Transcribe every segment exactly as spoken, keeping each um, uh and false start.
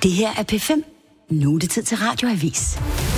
Det her er P fem. Nu er det tid til Radioavis.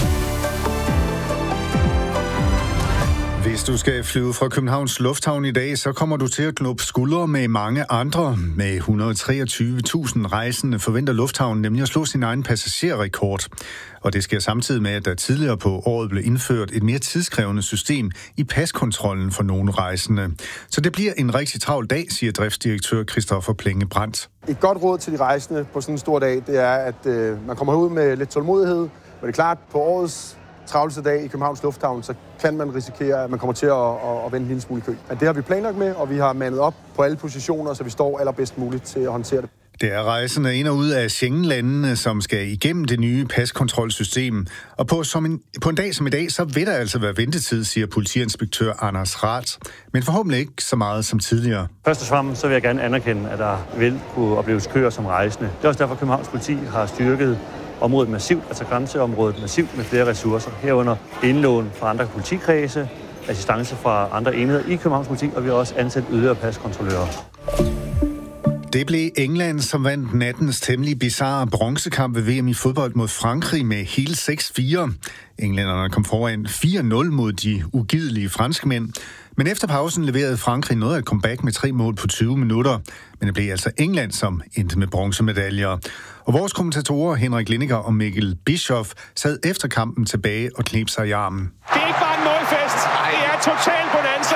Hvis du skal flyve fra Københavns Lufthavn i dag, så kommer du til at knuppe skuldre med mange andre. Med et hundrede og treogtyve tusind rejsende forventer Lufthavnen nemlig at slå sin egen passagerrekord. Og det sker samtidig med, at der tidligere på året blev indført et mere tidskrævende system i paskontrollen for nogle rejsende. Så det bliver en rigtig travl dag, siger driftsdirektør Christoffer Plenge Brandt. Et godt råd til de rejsende på sådan en stor dag, det er, at øh, man kommer ud med lidt tålmodighed. Men det er klart, på årets travleste dag i Københavns Lufthavn, så kan man risikere, at man kommer til at, at, at vende en lille smule i kø. Men det har vi planlagt med, og vi har mandet op på alle positioner, så vi står allerbedst muligt til at håndtere det. Det er rejsende ind og ud af Schengen-landene, som skal igennem det nye paskontrolsystem. Og på, som en, på en dag som i dag, så vil der altså være ventetid, siger politiinspektør Anders Rath. Men forhåbentlig ikke så meget som tidligere. Først og fremmest så vil jeg gerne anerkende, at der vil kunne opleves køer som rejsende. Det er også derfor, at Københavns Politi har styrket området massivt, altså grænseområdet massivt med flere ressourcer. Herunder indlån fra andre politikredse, assistance fra andre enheder i Københavns Politi, og vi har også ansat yderligere paskontrollører. Det blev England, som vandt nattens temmelig bizarre bronzekamp ved V M i fodbold mod Frankrig med hele seks fire. Englænderne kom foran fire nul mod de ugidelige franskmænd. Men efter pausen leverede Frankrig noget af et comeback med tre mål på tyve minutter. Men det blev altså England, som endte med bronzemedaljer. Og vores kommentatorer Henrik Lindiger og Mikkel Bischoff sad efter kampen tilbage og kneb sig i armen. Det er ikke bare en målfest. Det er total bonanza.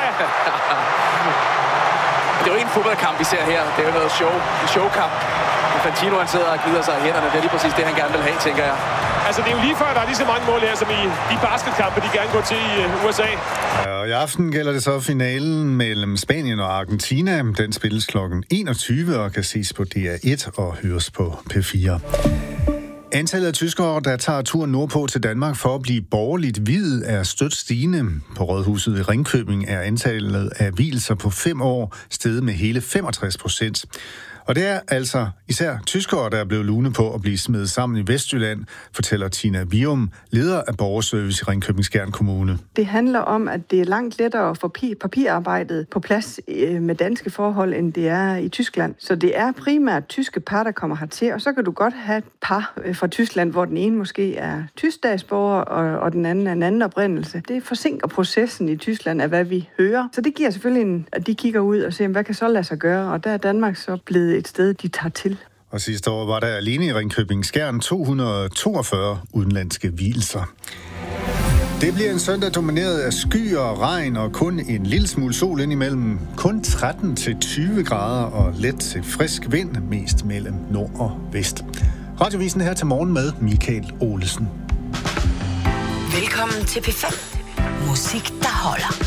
Det er jo en fodboldkamp, vi ser her. Det er jo noget show. En showkamp. Infantino, han sidder og glider sig i hænderne. Det er lige præcis det, han gerne vil have, tænker jeg. Altså, det er jo lige før, der er lige så mange mål her, som i de basketkampe, de gerne går til i U S A. Ja, og i aften gælder det så finalen mellem Spanien og Argentina. Den spilles klokken enogtyve og kan ses på D R et og høres på P fire. Antallet af tyskere, der tager turen nordpå til Danmark for at blive borgerligt viet, er stødt stigende. På Rådhuset i Ringkøbing er antallet af vielser på fem år steget med hele femogtres procent. Og det er altså især tyskere, der er blevet lune på at blive smedet sammen i Vestjylland, fortæller Tina Vium, leder af borgerservice i Ringkøbing-Skjern Kommune. Det handler om, at det er langt lettere at få papirarbejdet på plads med danske forhold, end det er i Tyskland. Så det er primært tyske par, der kommer hertil, og så kan du godt have et par fra Tyskland, hvor den ene måske er tysk statsborger, og, og den anden er en anden oprindelse. Det forsinker processen i Tyskland af, hvad vi hører. Så det giver selvfølgelig en, at de kigger ud og ser, hvad kan så lade sig gøre, og der er Danmark så blevet et sted, de tager til. Og sidste år var der alene i Ringkøbing-Skjern to hundrede og toogfyrre udenlandske vielser. Det bliver en søndag domineret af skyer og regn og kun en lille smule sol indimellem. Kun tretten til tyve grader og let til frisk vind, mest mellem nord og vest. Radiovisen her til morgen med Michael Olesen. Velkommen til P fem. Musik, der holder.